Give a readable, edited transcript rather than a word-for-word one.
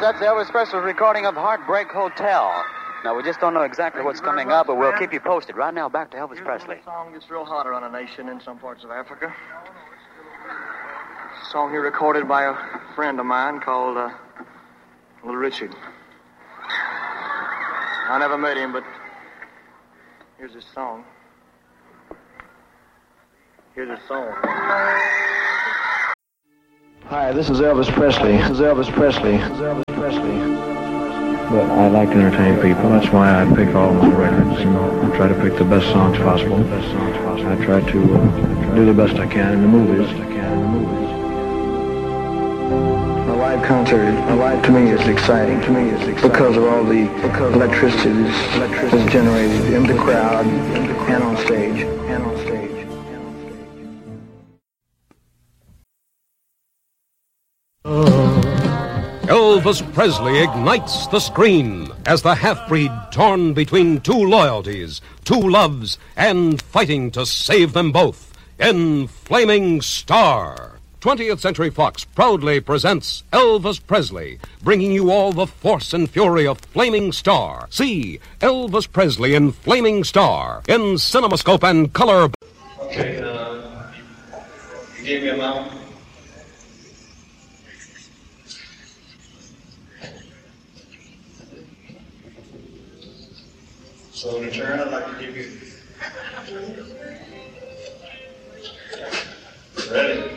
that's Elvis Presley's recording of Heartbreak Hotel. Now, we just don't know exactly what's coming up, but we'll keep you posted. Right now, back to Elvis Presley. The song gets real hot around the nation in some parts of Africa. It's a song he recorded by a friend of mine called Little Richard. I never met him, but here's his song. Here's his song. Hi, this is Elvis Presley. But I like to entertain people. That's why I pick all my records. I try to pick the best songs possible. I try to do the best I can in the movies. A live concert, to me, is exciting. Because of all the electricity that's generated in the crowd and on stage. Elvis Presley ignites the screen as the half-breed torn between two loyalties, two loves, and fighting to save them both in Flaming Star. 20th Century Fox proudly presents Elvis Presley, bringing you all the force and fury of Flaming Star. See Elvis Presley in Flaming Star in CinemaScope and color. Okay, you gave me a amount. So in return, I'd like to give you... Ready?